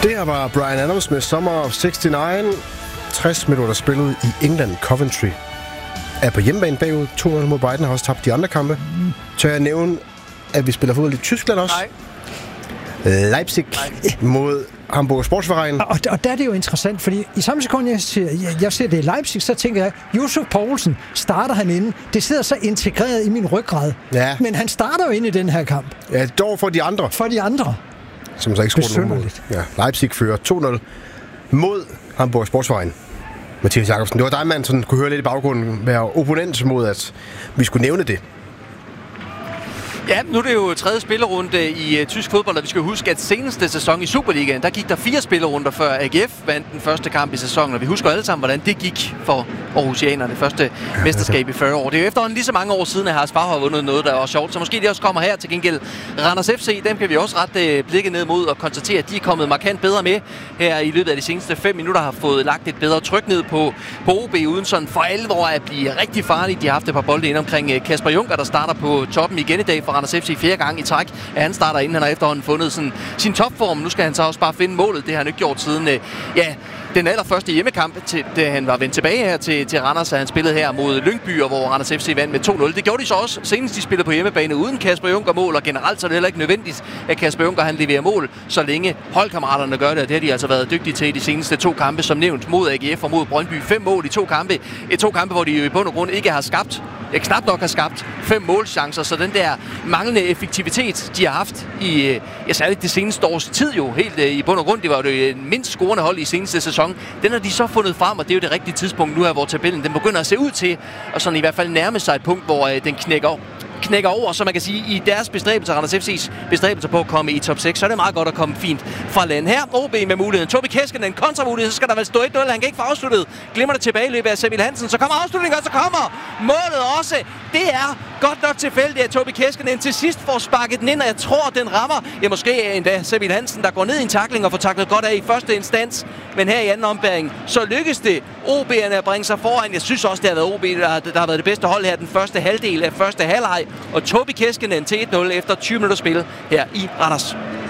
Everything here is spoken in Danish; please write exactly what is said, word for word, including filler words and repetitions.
Det her var Bryan Adams med Summer of niogtres. tres minutter spillet i England. Coventry er på hjemmebane bagud. to nul mod Brighton, har også tabt de andre kampe. Mm. Tør jeg nævne, at vi spiller fodbold i Tyskland også? Nej. Leipzig Nej. mod Hamburg Sportsverein. Og, og der er det jo interessant, fordi i samme sekund, jeg ser, jeg, jeg ser det i Leipzig, så tænker jeg, Josef Poulsen starter han inde. Det sidder så integreret i min ryggrad. Ja. Men han starter jo inde i den her kamp. Ja, dog for de andre. For de andre. Som så ikke skruer nogen mod. Ja, Leipzig fører to nul mod Hamburg Sportsverein. Mathias Jacobsen, det var dig, man sådan kunne høre lidt i baggrunden, være opponent mod, at vi skulle nævne det. Ja, nu er det jo tredje spillerunde i uh, tysk fodbold, og vi skal huske, at seneste sæson i Superligaen, der gik der fire spillerunder, før A G F vandt den første kamp i sæsonen, og vi husker alle sammen, hvordan det gik for Aarhusianerne, det første ja, mesterskab i fyrre år. Det er jo efterhånden lige så mange år siden, at Haras Far har vundet noget, der var sjovt, så måske de også kommer her til gengæld. Randers F C, dem kan vi også ret uh, blikke ned mod og konstatere, at de er kommet markant bedre med her i løbet af de seneste fem minutter, har fået lagt et bedre tryk ned på, på O B, uden sådan for alvor at blive rigtig farligt. De har haft et par bolde ind omkring uh, Kasper Junker, der starter på toppen igen i dag for Randers F C fjerde gang i træk, at han starter inden han har efterhånden fundet sådan, sin topform. Nu skal han så også bare finde målet. Det har han ikke gjort siden øh, ja, den allerførste hjemmekamp, til, da han var vendt tilbage her til, til Randers, at han spillede her mod Lyngby, hvor Randers F C vandt med to nul. Det gjorde de så også, senest de spillede på hjemmebane uden Kasper Junker mål, og generelt så er det heller ikke nødvendigt, at Kasper Junker han leverer mål, så længe holdkammeraterne gør det, og det har de altså været dygtige til i de seneste to kampe, som nævnt mod A G F og mod Brøndby. Fem mål i to kampe. Et to kampe, hvor de i bund og grund ikke har skabt, ja, knap nok har skabt fem målchancer, så den der manglende effektivitet, de har haft i, ja, særligt det seneste års tid jo, helt i bund og grund, det var jo det mindst scorende hold i seneste sæson, den har de så fundet frem, og det er jo det rigtige tidspunkt nu her, hvor tabellen den begynder at se ud til, og sådan i hvert fald nærme sig et punkt, hvor øh, den knækker knækker over, så man kan sige, i deres bestræbelser, Randers F C's bestræbelser på at komme i top seks, så er det meget godt at komme fint fra land. Her O B med muligheden. Tobi Keskinen, kontramulighed, så skal der vel stå et nul. Han kan ikke få afsluttet. Glemmer det tilbage i løbet af Semil Hansen. Så kommer afslutningen, og så kommer målet også. Det er godt nok tilfældigt, at Tobi Keskinen til sidst får sparket den ind, og jeg tror, den rammer. Ja, måske endda Semil Hansen, der går ned i en tackling og får taklet godt af i første instans. Men her i anden ombæring, så lykkes det O B'erne at bringe sig foran. Jeg synes også, det har været O B, der, der har været det bedste hold her den første halvdel af første halvleg. Og Tobi Keskinen til et nul efter tyve minutter spil her i Randers.